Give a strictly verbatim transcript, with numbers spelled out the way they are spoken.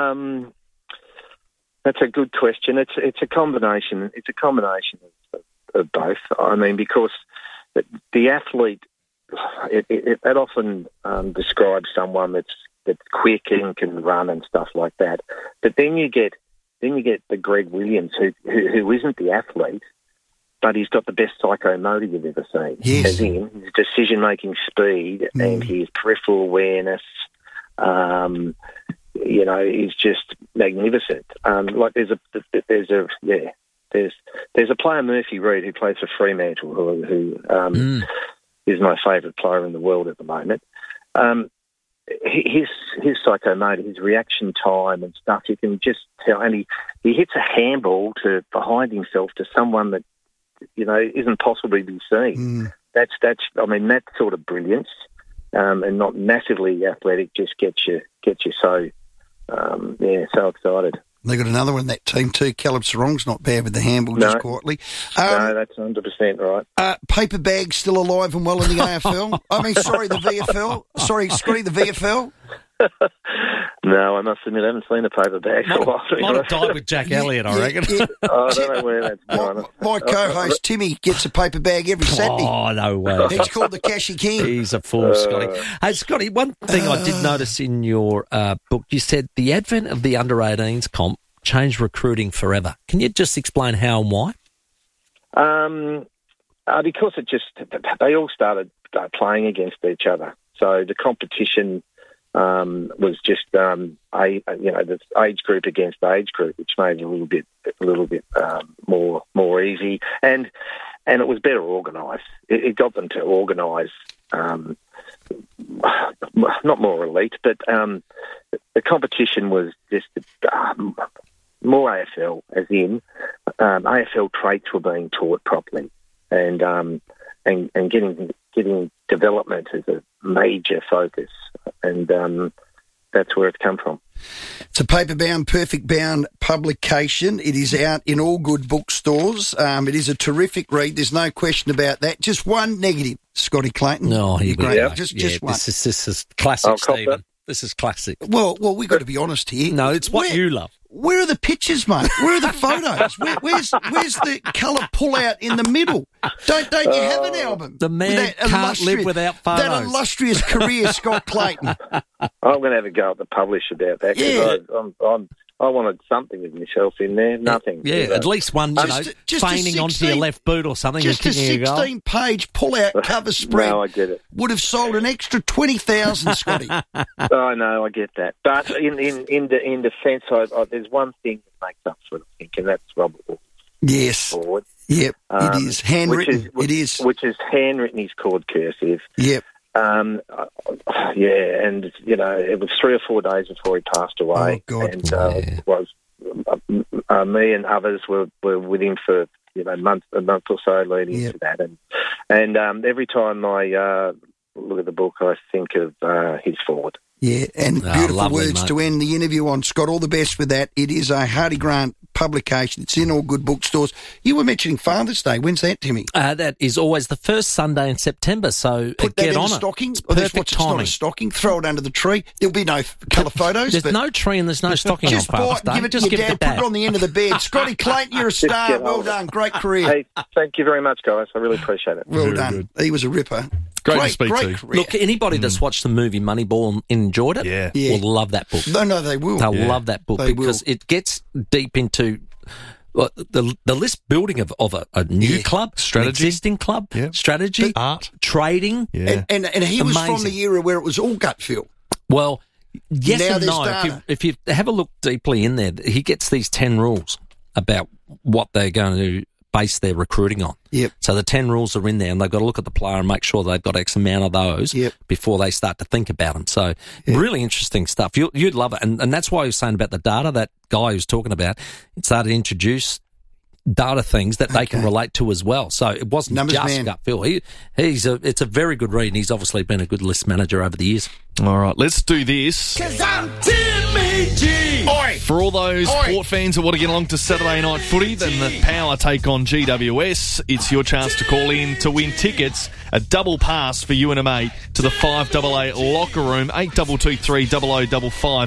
Um, that's a good question. It's it's a combination. It's a combination of, of both. I mean, because the, the athlete, it, it, it often um, describes someone that's that's quick and can run and stuff like that. But then you get then you get the Greg Williams who who, who isn't the athlete, but he's got the best psychomotor you've ever seen. Yes. As in his decision-making speed mm. and his peripheral awareness, um, you know, is just magnificent. Um, like there's a, there's a, yeah, there's there's a player, Murphy Reed, who plays for Fremantle, who, who um, mm. is my favourite player in the world at the moment. Um, his his psychomotor, his reaction time and stuff, you can just tell. And he, he hits a handball to behind himself to someone that, you know, isn't possibly to be seen. Mm. That's, that's, I mean, that sort of brilliance um, and not massively athletic just gets you, gets you so, um, yeah, so excited. They got another one, that team too. Caleb Sarong's not bad with the handball, no. just quietly. Um, no, that's one hundred percent right. Uh, Paper Bag's still alive and well in the A F L? I mean, sorry, the V F L? Sorry, Scotty, the V F L? No, I must admit, I haven't seen a Paper Bag for a while. Might have died with Jack Elliott, I reckon. Yeah, yeah. Oh, I don't know where that's gone. My, my co-host, Timmy, gets a paper bag every Saturday. Oh, no way. He's called the Cashy King. He's a fool, Scotty. Uh, hey, Scotty, one thing uh, I did notice in your uh, book, you said the advent of the under eighteens comp changed recruiting forever. Can you just explain how and why? Um, uh, because it just, they all started uh, playing against each other. So the competition um, was just, um, a, you know, the age group against age group, which made it a little bit, a little bit um, more, more easy, and and it was better organised. It, it got them to organise, um, not more elite, but um, the competition was just um, more A F L, as in um, A F L traits were being taught properly, and um, and and getting getting development is a major focus, and um, that's where it's come from. It's a paper-bound, perfect-bound publication. It is out in all good bookstores. Um, it is a terrific read. There's no question about that. Just one negative, Scotty Clayton. No, he great. Yep. Just, yeah, just one. This is, this is classic, I'll cop Stephen. that. This is classic. Well, well, we've got to be honest here. No, it's what where, you love. Where are the pictures, mate? Where are the photos? Where, where's where's the colour pull-out in the middle? Don't don't you have an album? The man can't live without photos. That illustrious career, Scott Clayton. I'm going to have a go at the publish about that, because Yeah. I, I'm, I'm, I wanted something of myself in there. Nothing. Yeah, So, at least one, you Just know, a- just a feigning onto your sixteen left boot or something. Just a and kicking a goal. sixteen-page pull-out cover spread No, I get it. would have sold an extra twenty thousand, Scotty. I know, I get that. But in in in, de, in defence, I, I, there's one thing that makes up for it, I think, and that's Robert Hooke's Yes. forward. Yep, Um, it is. Handwritten. Which is, which, it is. Which is handwritten, he's called cursive. Yep. Um, uh, yeah, and, you know, it was three or four days before he passed away. Oh, God. And uh, Yeah. it was uh, uh, me and others were, were with him for, you know, month, a month or so leading Yep. to that. And, and um, every time I uh, look at the book, I think of uh, his forward. Yeah, and Oh, beautiful lovely, words mate. to end the interview on. Scott, all the best with that. It is a Hardy Grant publication. It's in all good bookstores. You were mentioning Father's Day. When's that, Timmy? Uh, that is always the first Sunday in September, so Put uh, that get in on a it. stocking. It's Or there's perfect what's it's not timing. a stocking. Throw it under the tree. There'll be no colour photos. There's but no tree and there's no stocking just on buy Father's it and Day. give it to Just your give dad. it to Put Dad. it on the end of the bed. Scotty Clayton, you're a star. get Well hold of done. Great career. Hey, thank you very much, guys. I really appreciate it. Well Very done. He was a ripper. Great to speak great to you. career. Look, anybody that's watched the movie Moneyball and enjoyed it Yeah. Yeah. will love that book. No, no, they will. They'll Yeah. love that book They because will. it gets deep into well, the the list building of, of a, a new Yeah. club, Strategy. an existing club, Yeah. strategy, Art. trading. Yeah. And, and, and he was from Amazing. the era where it was all gut feel. Well, yes Now and there's no. If you, data. if you have a look deeply in there, he gets these ten rules about what they're going to base their recruiting on. Yep. So the ten rules are in there, and they've got to look at the player and make sure they've got X amount of those Yep. before they start to think about them. So really interesting stuff. You, you'd love it, and, and that's why he was saying about the data. That guy who's talking about it started to introduce data things that they can Okay. relate to as well. So it wasn't Numbers just man. gut feel. He, he's a, it's a very good read, and he's obviously been a good list manager over the years. All right, let's do this. Cause I'm Timmy G. Oi. For all those Oi. Port fans that want to get along to Saturday night footy, then the Power take on G W S. It's your chance to call in to win tickets, a double pass for you and a mate to the five double eight locker room, eight two two three double oh double five.